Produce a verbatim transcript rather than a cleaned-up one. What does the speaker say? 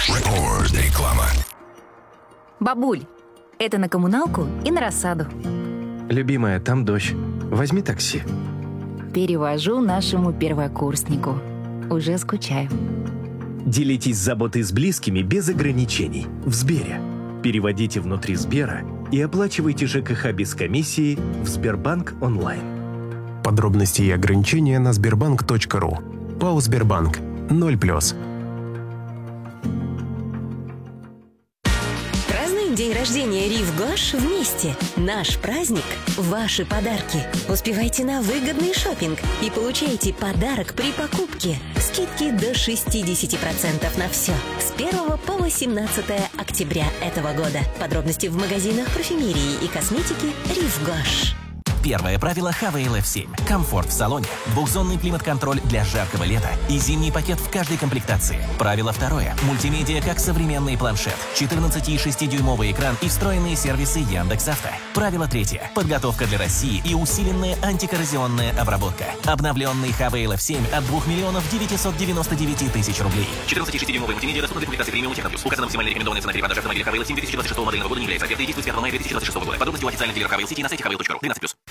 Реклама. Бабуль, это на коммуналку и на рассаду. Любимая, там дождь. Возьми такси. Перевожу нашему первокурснику. Уже скучаю. Делитесь заботой с близкими без ограничений. В Сбере. Переводите внутри Сбера и оплачивайте ЖКХ без комиссии в Сбербанк онлайн. Подробности и ограничения на сбербанк точка ру. ПАО «Сбербанк». ноль плюс. Празднуем день рождения Рив Гош вместе. Наш праздник – ваши подарки. Успевайте на выгодный шопинг и получайте подарок при покупке. Скидки до шестьдесят процентов на все. С первого по восемнадцатое октября этого года. Подробности в магазинах парфюмерии и косметики Рив Гош. Первое правило эйч ви эл эф семь. Комфорт в салоне, двухзонный климат-контроль для жаркого лета и зимний пакет в каждой комплектации. Правило второе. Мультимедиа как современный планшет, четырнадцать и шесть дюймовый экран и встроенные сервисы Яндекс.Авто. Правило третье. Подготовка для России и усиленная антикоррозионная обработка. Обновленный эйч ви эл эф семь от двух миллионов девятьсот девяносто девять тысяч рублей. четырнадцать и шесть дюймовый мультимедиа доступны для комплектации премиум Техноплюс. Указана максимально рекомендованная цена перепродажи автомобиля эйч ви эл семь две тысячи двадцать шестого модельного года не является офертой и действует с пятого мая две тысячи двадцать шестого года. Подробности у официальных дилеров эйч ви эл сети на сайте эйч ви эл точка ру. двенадцать плюс.